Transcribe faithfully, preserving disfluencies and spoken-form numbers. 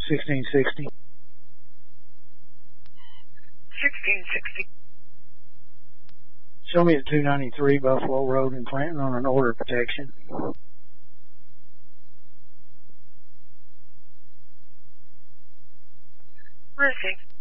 sixteen sixty. sixteen sixty. Show me at two ninety-three Buffalo Road in Clanton on an order protection. Roofing.